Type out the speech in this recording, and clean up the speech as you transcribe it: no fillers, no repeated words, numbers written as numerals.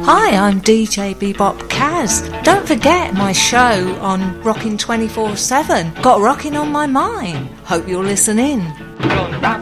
Hi, I'm DJ Bebop Kaz. Don't forget my show on Rockin' 24/7. Got rockin' on my mind. Hope you'll listen in.